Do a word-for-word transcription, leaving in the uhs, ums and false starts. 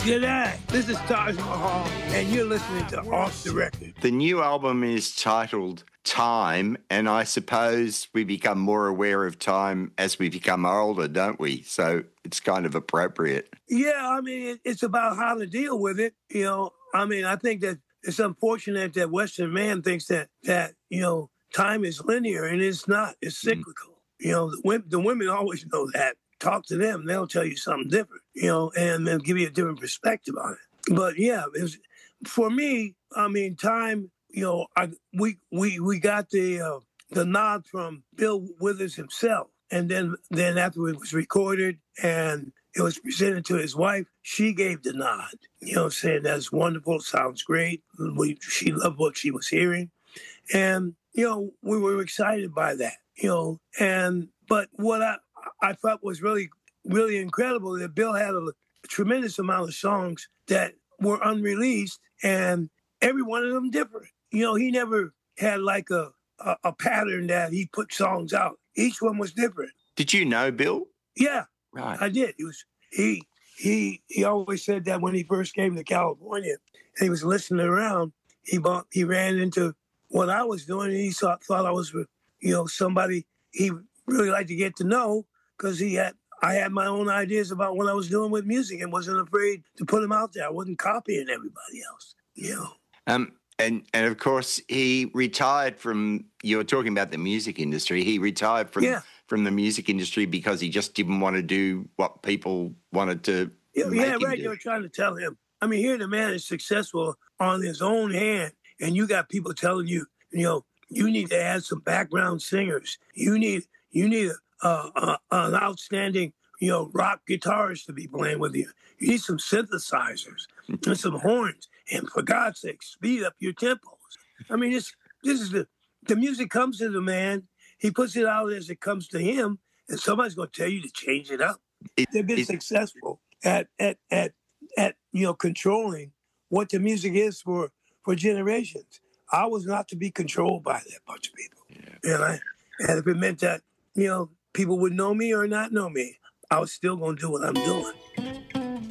G'day, this is Taj Mahal, and you're listening to Off the Record. The new album is titled Time, and I suppose we become more aware of time as we become older, don't we? So it's kind of appropriate. Yeah, I mean, it's about how to deal with it. You know, I mean, I think that it's unfortunate that Western man thinks that, that you know, time is linear, and it's not. It's cyclical. Mm. You know, the women, the women always know that. Talk to them, they'll tell you something different, you know, and they'll give you a different perspective on it. But yeah, it was, for me, I mean, time, you know, I, we we we got the uh, the nod from Bill Withers himself, and then then after it was recorded and it was presented to his wife, she gave the nod, you know, saying that's wonderful, sounds great. We she loved what she was hearing, and you know, we were excited by that, you know, and but what I. I thought was really, really incredible that Bill had a, a tremendous amount of songs that were unreleased, and every one of them different. You know, he never had like a, a, a pattern that he put songs out. Each one was different. Did you know Bill? Yeah, right. I did. He was he he he always said that when he first came to California and he was listening around, he bought, he ran into what I was doing, and he thought thought I was, you know, somebody he really liked to get to know. Because he had, I had my own ideas about what I was doing with music and wasn't afraid to put them out there. I wasn't copying everybody else, you know. Um, and and of course he retired from. You were talking about the music industry. He retired from yeah. from the music industry because he just didn't want to do what people wanted to. Yeah, make yeah him right. do. They were trying to tell him. I mean, here the man is successful on his own hand, and you got people telling you, you know, you need to add some background singers. You need you need a Uh, uh, an outstanding, you know, rock guitarist to be playing with you. You need some synthesizers and some horns, and for God's sake, speed up your tempos. I mean, this this is the the music comes to the man. He puts it out as it comes to him, and somebody's going to tell you to change it up. It, They've been it, at at at at at you know controlling what the music is for for generations. I was not to be controlled by that bunch of people, yeah. and I and if it meant that you know. people would know me or not know me, I was still going to do what I'm doing.